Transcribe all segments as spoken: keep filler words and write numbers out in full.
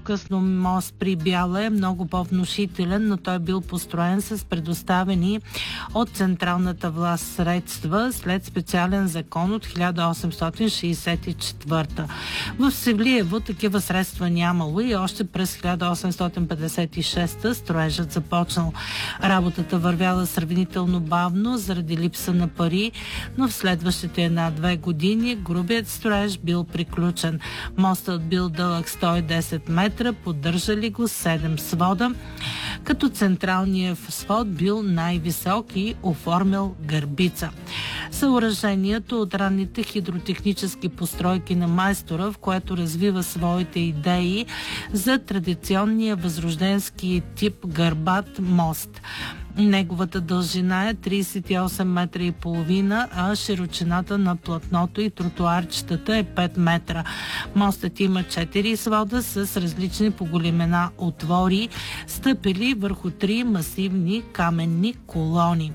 по-късно мост при Бяла е много по-внушителен, но той бил построен с предоставени от централната власт средства след специален закон от хиляда осемстотин шейсет и четвърта. В Севлиево такива средства нямало и още през хиляда осемстотин петдесет и шеста строежът започнал. Работата вървяла сравнително бавно заради липса на пари, но в следващите една-две години грубият строеж бил приключен. Мостът бил дълъг сто и десет метра, поддържали го седем свода, като централният свод бил най-висок и оформил гърбица. Съоръжението от ранните хидротехнически постройки на майстора, в което развива своите идеи за традиционния възрожденски тип гърбат мост. Неговата дължина е тридесет и осем метра и половина, а широчината на платното и тротоарчетата е пет метра. Мостът има четири свода с различни по големина отвори, стъпили върху три масивни каменни колони.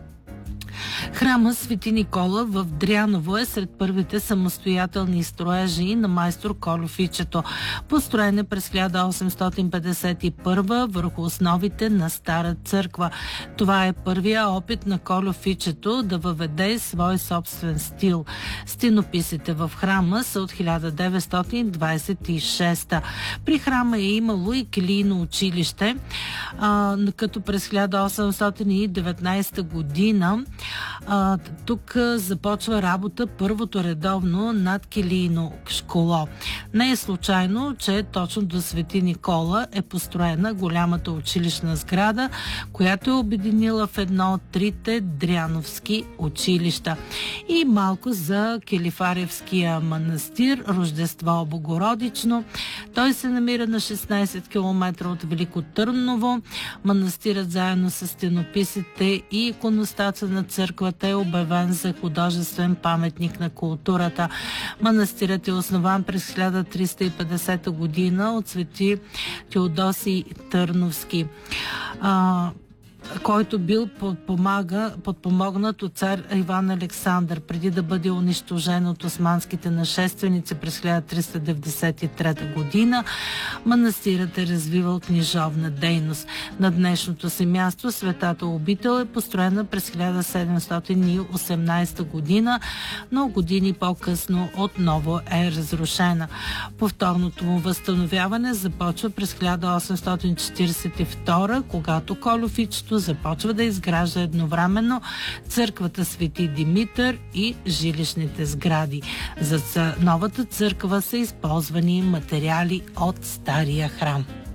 Храма Свети Никола в Дряново е сред първите самостоятелни строежи на майстор Кольо Фичето. Построен е през хиляда осемстотин петдесет и първа върху основите на Стара църква. Това е първия опит на Кольо Фичето да въведе свой собствен стил. Стенописите в храма са от хиляда деветстотин двадесет и шеста. При храма е имало и килийно училище, а, като през хиляда осемстотин и деветнадесета година А, тук започва работа първото редовно надкилийно школо. Не е случайно, че точно до Свети Никола е построена голямата училищна сграда, която е обединила в едно от трите дряновски училища. И малко за Келифаревския манастир, Рождество Богородично. Той се намира на шестнадесет километра от Велико Търново. Манастирът заедно с стенописите и иконостаса на църквата е обявен за художествен паметник на културата. Манастирът е основан през хиляда триста и петдесета година от свети Теодосий Търновски, а, който бил подпомага, подпомогнат от цар Иван Александър, преди да бъде унищожен от османските нашественици през хиляда триста деветдесет и трета година. Манастирът е развивал книжовна дейност. На днешното си място Светата обител е построена през хиляда седемстотин и осемнадесета година, но години по-късно отново е разрушена. Повторното му възстановяване започва през хиляда осемстотин четиридесет и втора, когато Кольо Фичето започва да изгражда едновременно църквата Свети Димитър и жилищните сгради. За новата църква са използвани материали от стария храм.